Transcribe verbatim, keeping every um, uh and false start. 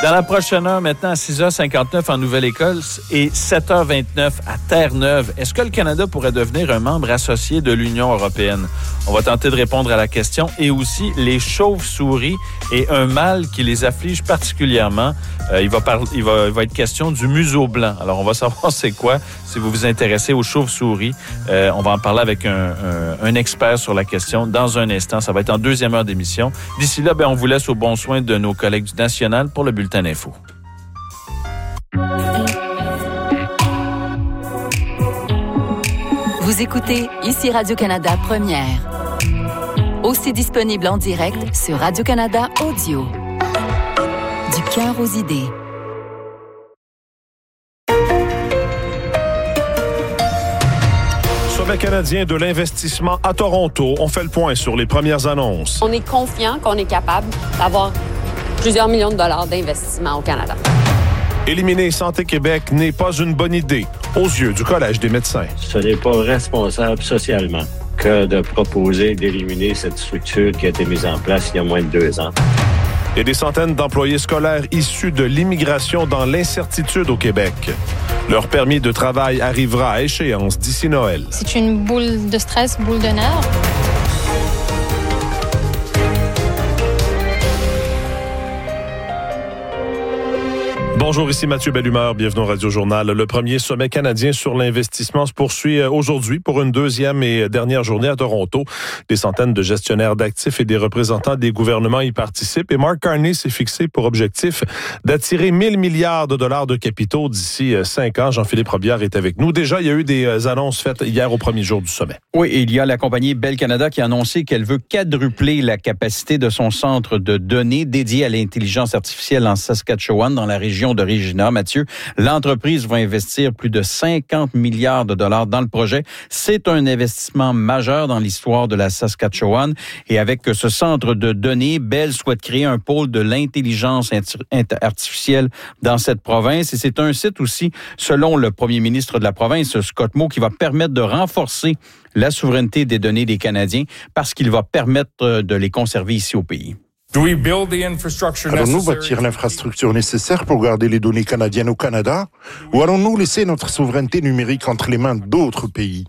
Dans la prochaine heure, maintenant, à six heures cinquante-neuf en Nouvelle-École et sept heures vingt-neuf à Terre-Neuve, est-ce que le Canada pourrait devenir un membre associé de l'Union européenne? On va tenter de répondre à la question. Et aussi, les chauves-souris et un mal qui les afflige particulièrement. Euh, il, va par... il, va... il va être question du museau blanc. Alors, on va savoir c'est quoi si vous vous intéressez aux chauves-souris. Euh, on va en parler avec un, un, un expert sur la question dans un instant. Ça va être en deuxième heure d'émission. D'ici là, ben, on vous laisse au bon soin de nos collègues du National pour le bulletin d'info. Vous écoutez ici Radio-Canada Première. Aussi disponible en direct sur Radio-Canada Audio. Du cœur aux idées. Sommet canadien de l'investissement à Toronto. On fait le point sur les premières annonces. On est confiant qu'on est capable d'avoir plusieurs millions de dollars d'investissement au Canada. Éliminer Santé Québec n'est pas une bonne idée aux yeux du Collège des médecins. Ce n'est pas responsable socialement que de proposer d'éliminer cette structure qui a été mise en place il y a moins de deux ans. Et des centaines d'employés scolaires issus de l'immigration dans l'incertitude au Québec. Leur permis de travail arrivera à échéance d'ici Noël. C'est une boule de stress, boule de nerfs. Bonjour, ici Mathieu Bellumeur, bienvenue au Radio-Journal. Le premier sommet canadien sur l'investissement se poursuit aujourd'hui pour une deuxième et dernière journée à Toronto. Des centaines de gestionnaires d'actifs et des représentants des gouvernements y participent et Mark Carney s'est fixé pour objectif d'attirer mille milliards de dollars de capitaux d'ici cinq ans. Jean-Philippe Robillard est avec nous. Déjà, il y a eu des annonces faites hier au premier jour du sommet. Oui, et il y a la compagnie Bell Canada qui a annoncé qu'elle veut quadrupler la capacité de son centre de données dédié à l'intelligence artificielle en Saskatchewan, dans la région de Regina. Mathieu, l'entreprise va investir plus de cinquante milliards de dollars dans le projet. C'est un investissement majeur dans l'histoire de la Saskatchewan. Et avec ce centre de données, Bell souhaite créer un pôle de l'intelligence artificielle dans cette province. Et c'est un site aussi, selon le premier ministre de la province, Scott Moe, qui va permettre de renforcer la souveraineté des données des Canadiens parce qu'il va permettre de les conserver ici au pays. Allons-nous bâtir l'infrastructure nécessaire pour garder les données canadiennes au Canada ou allons-nous laisser notre souveraineté numérique entre les mains d'autres pays?